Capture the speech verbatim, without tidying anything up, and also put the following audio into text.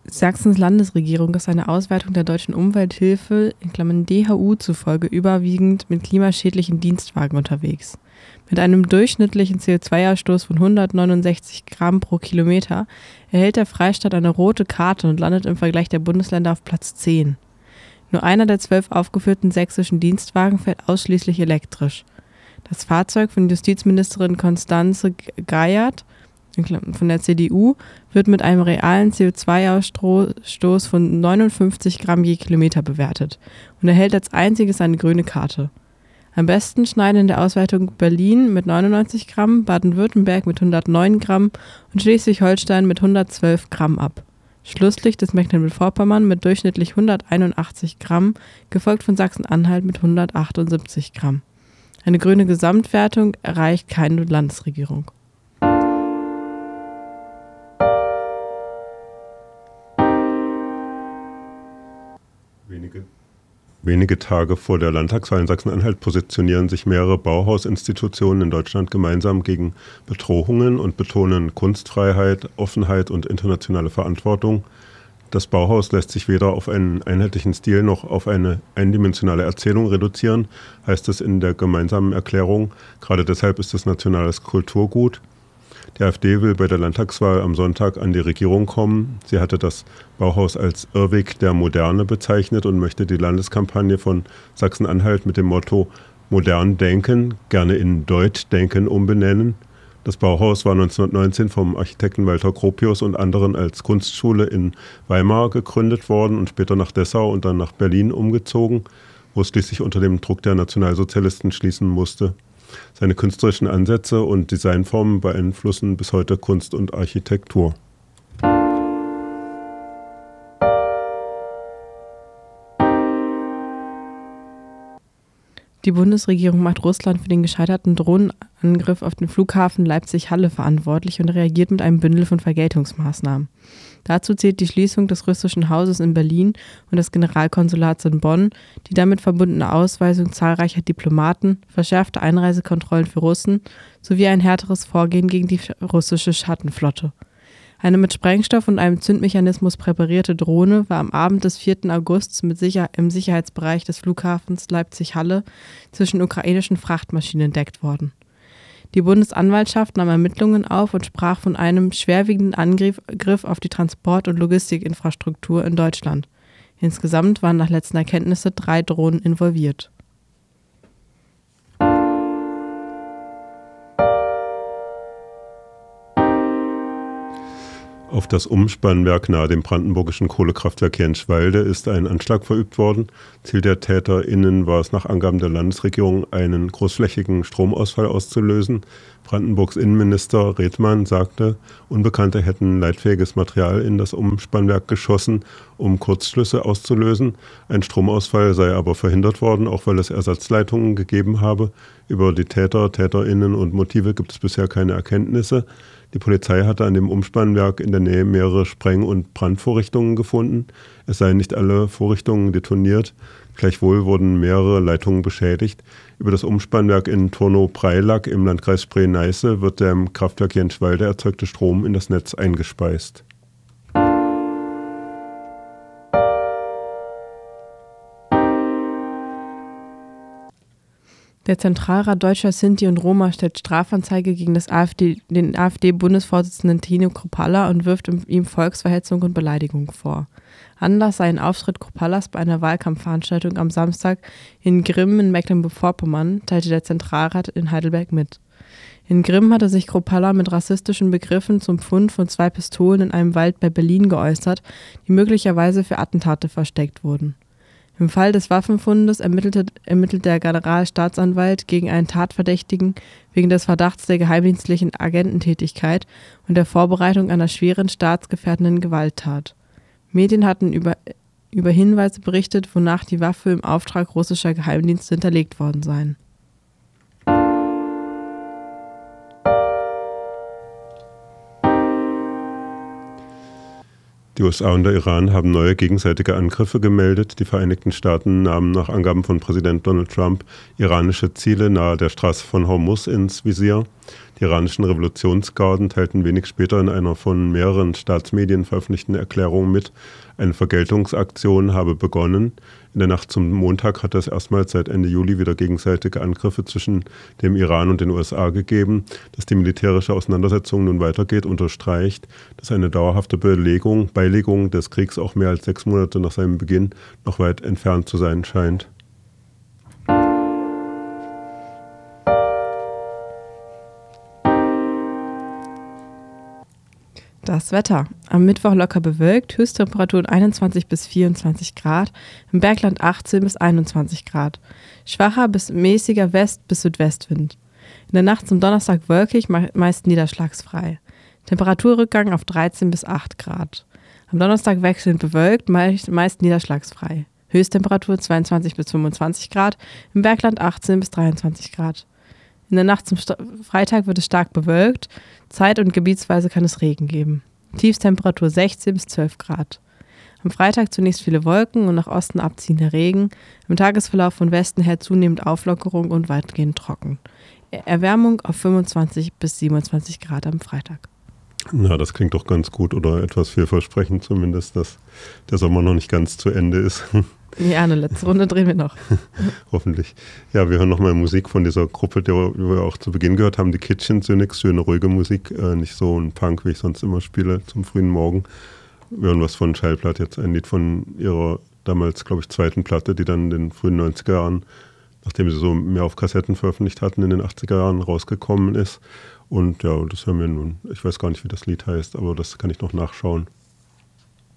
Sachsens Landesregierung ist eine Auswertung der deutschen Umwelthilfe in Klammern D H U zufolge überwiegend mit klimaschädlichen Dienstwagen unterwegs. Mit einem durchschnittlichen C O zwei Ausstoß von hundertneunundsechzig Gramm pro Kilometer erhält der Freistaat eine rote Karte und landet im Vergleich der Bundesländer auf Platz zehn. Nur einer der zwölf aufgeführten sächsischen Dienstwagen fährt ausschließlich elektrisch. Das Fahrzeug von Justizministerin Constanze Geiert von der C D U wird mit einem realen C O zwei Ausstoß von neunundfünfzig Gramm je Kilometer bewertet und erhält als einziges eine grüne Karte. Am besten schneiden in der Auswertung Berlin mit neunundneunzig Gramm, Baden-Württemberg mit hundertneun Gramm und Schleswig-Holstein mit hundertzwölf Gramm ab. Schlusslicht ist Mecklenburg-Vorpommern mit durchschnittlich hunderteinundachtzig Gramm, gefolgt von Sachsen-Anhalt mit hundertachtundsiebzig Gramm. Eine grüne Gesamtwertung erreicht keine Landesregierung. Wenige, wenige Tage vor der Landtagswahl in Sachsen-Anhalt positionieren sich mehrere Bauhausinstitutionen in Deutschland gemeinsam gegen Bedrohungen und betonen Kunstfreiheit, Offenheit und internationale Verantwortung. Das Bauhaus lässt sich weder auf einen einheitlichen Stil noch auf eine eindimensionale Erzählung reduzieren, heißt es in der gemeinsamen Erklärung. Gerade deshalb ist es nationales Kulturgut. Die AfD will bei der Landtagswahl am Sonntag an die Regierung kommen. Sie hatte das Bauhaus als Irrweg der Moderne bezeichnet und möchte die Landeskampagne von Sachsen-Anhalt mit dem Motto Modern denken, gerne in Deut denken umbenennen. Das Bauhaus war neunzehnhundertneunzehn vom Architekten Walter Gropius und anderen als Kunstschule in Weimar gegründet worden und später nach Dessau und dann nach Berlin umgezogen, wo es schließlich unter dem Druck der Nationalsozialisten schließen musste. Seine künstlerischen Ansätze und Designformen beeinflussen bis heute Kunst und Architektur. Die Bundesregierung macht Russland für den gescheiterten Drohnenangriff auf den Flughafen Leipzig-Halle verantwortlich und reagiert mit einem Bündel von Vergeltungsmaßnahmen. Dazu zählt die Schließung des russischen Hauses in Berlin und des Generalkonsulats in Bonn, die damit verbundene Ausweisung zahlreicher Diplomaten, verschärfte Einreisekontrollen für Russen sowie ein härteres Vorgehen gegen die russische Schattenflotte. Eine mit Sprengstoff und einem Zündmechanismus präparierte Drohne war am Abend des vierten August mit Sicher- im Sicherheitsbereich des Flughafens Leipzig-Halle zwischen ukrainischen Frachtmaschinen entdeckt worden. Die Bundesanwaltschaft nahm Ermittlungen auf und sprach von einem schwerwiegenden Angriff auf die Transport- und Logistikinfrastruktur in Deutschland. Insgesamt waren nach letzten Erkenntnissen drei Drohnen involviert. Auf das Umspannwerk nahe dem brandenburgischen Kohlekraftwerk Jenschwalde ist ein Anschlag verübt worden. Ziel der TäterInnen war es nach Angaben der Landesregierung, einen großflächigen Stromausfall auszulösen. Brandenburgs Innenminister Redmann sagte, Unbekannte hätten leitfähiges Material in das Umspannwerk geschossen, um Kurzschlüsse auszulösen. Ein Stromausfall sei aber verhindert worden, auch weil es Ersatzleitungen gegeben habe. Über die Täter, TäterInnen und Motive gibt es bisher keine Erkenntnisse. Die Polizei hatte an dem Umspannwerk in der Nähe mehrere Spreng- und Brandvorrichtungen gefunden. Es seien nicht alle Vorrichtungen detoniert. Gleichwohl wurden mehrere Leitungen beschädigt. Über das Umspannwerk in Turnow-Preilack im Landkreis Spree-Neiße wird der im Kraftwerk Jenschwalde erzeugte Strom in das Netz eingespeist. Der Zentralrat Deutscher Sinti und Roma stellt Strafanzeige gegen das AfD, den AfD-Bundesvorsitzenden Tino Kruppalla und wirft ihm Volksverhetzung und Beleidigung vor. Anlass sei ein Auftritt Krupallas bei einer Wahlkampfveranstaltung am Samstag in Grimm in Mecklenburg-Vorpommern, teilte der Zentralrat in Heidelberg mit. In Grimm hatte sich Kruppalla mit rassistischen Begriffen zum Fund von zwei Pistolen in einem Wald bei Berlin geäußert, die möglicherweise für Attentate versteckt wurden. Im Fall des Waffenfundes ermittelte, ermittelt der Generalstaatsanwalt gegen einen Tatverdächtigen wegen des Verdachts der geheimdienstlichen Agententätigkeit und der Vorbereitung einer schweren staatsgefährdenden Gewalttat. Medien hatten über, über Hinweise berichtet, wonach die Waffe im Auftrag russischer Geheimdienste hinterlegt worden seien. Die U S A und der Iran haben neue gegenseitige Angriffe gemeldet. Die Vereinigten Staaten nahmen nach Angaben von Präsident Donald Trump iranische Ziele nahe der Straße von Hormuz ins Visier. Die iranischen Revolutionsgarden teilten wenig später in einer von mehreren Staatsmedien veröffentlichten Erklärung mit, eine Vergeltungsaktion habe begonnen. In der Nacht zum Montag hat es erstmals seit Ende Juli wieder gegenseitige Angriffe zwischen dem Iran und den U S A gegeben. Dass die militärische Auseinandersetzung nun weitergeht, unterstreicht, dass eine dauerhafte Belegung, Beilegung des Kriegs auch mehr als sechs Monate nach seinem Beginn noch weit entfernt zu sein scheint. Das Wetter. Am Mittwoch locker bewölkt, Höchsttemperaturen einundzwanzig bis vierundzwanzig Grad, im Bergland achtzehn bis einundzwanzig Grad. Schwacher bis mäßiger West- bis Südwestwind. In der Nacht zum Donnerstag wolkig, meist niederschlagsfrei. Temperaturrückgang auf dreizehn bis acht Grad. Am Donnerstag wechselnd bewölkt, meist, meist niederschlagsfrei. Höchsttemperatur zweiundzwanzig bis fünfundzwanzig Grad, im Bergland achtzehn bis dreiundzwanzig Grad. In der Nacht zum St- Freitag wird es stark bewölkt, zeit- und gebietsweise kann es Regen geben. Tiefstemperatur sechzehn bis zwölf Grad. Am Freitag zunächst viele Wolken und nach Osten abziehender Regen. Im Tagesverlauf von Westen her zunehmend Auflockerung und weitgehend trocken. Erwärmung auf fünfundzwanzig bis siebenundzwanzig Grad am Freitag. Na, das klingt doch ganz gut oder etwas vielversprechend zumindest, dass der Sommer noch nicht ganz zu Ende ist. Ja, eine letzte Runde drehen wir noch. Hoffentlich. Ja, wir hören nochmal Musik von dieser Gruppe, die wir auch zu Beginn gehört haben, die Kitchen Cynics, schöne, ruhige Musik, äh, nicht so ein Punk, wie ich sonst immer spiele, zum frühen Morgen. Wir hören was von Schallplatte, jetzt ein Lied von ihrer damals, glaube ich, zweiten Platte, die dann in den frühen neunziger Jahren, nachdem sie so mehr auf Kassetten veröffentlicht hatten, in den achtziger Jahren rausgekommen ist. Und ja, das hören wir nun. Ich weiß gar nicht, wie das Lied heißt, aber das kann ich noch nachschauen.